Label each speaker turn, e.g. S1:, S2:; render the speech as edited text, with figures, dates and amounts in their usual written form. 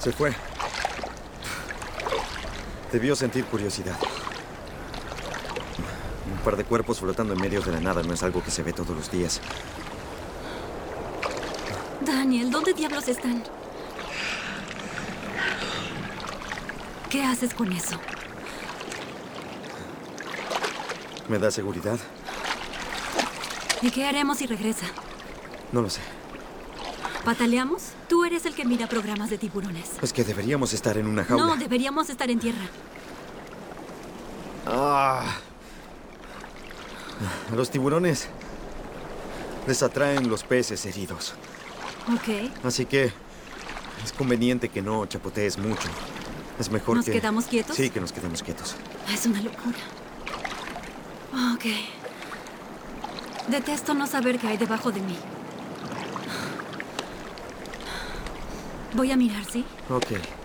S1: Se fue. Debió sentir curiosidad. Un par de cuerpos flotando en medio de la nada no es algo que se ve todos los días.
S2: Daniel, ¿dónde diablos están? ¿Qué haces con eso?
S1: ¿Me da seguridad?
S2: ¿Y qué haremos si regresa?
S1: No lo sé.
S2: ¿Pataleamos? Tú eres el que mira programas de tiburones.
S1: Es que deberíamos estar en una jaula.
S2: No, deberíamos estar en tierra.
S1: Ah. A los tiburones les atraen los peces heridos.
S2: Ok.
S1: Así que es conveniente que no chapotees mucho. Es mejor
S2: ¿Nos
S1: que...
S2: quedamos quietos?
S1: Sí, que nos quedemos quietos.
S2: Es una locura. Ok. Detesto no saber qué hay debajo de mí. Voy a mirar, ¿sí?
S1: Ok.